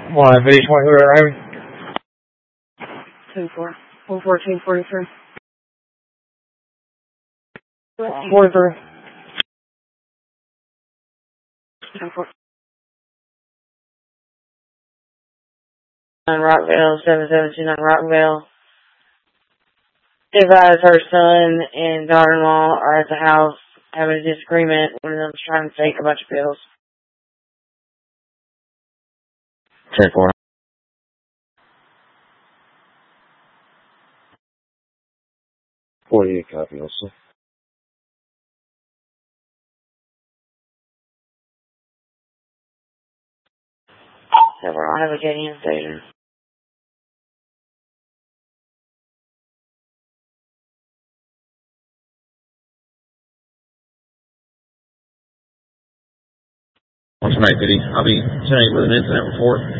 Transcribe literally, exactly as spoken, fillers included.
One, V twenty-three, Raven. two four. one fourteen forty-three. forty-three. ten four. Rockville, seven seven two nine Rockville. Advised her son and daughter-in-law are at the house having a disagreement. One of them's trying to take a bunch of pills. ten four. forty-eight copy also. So we're on a J D M station. One tonight, Biddy. I'll be ten eight with an incident report.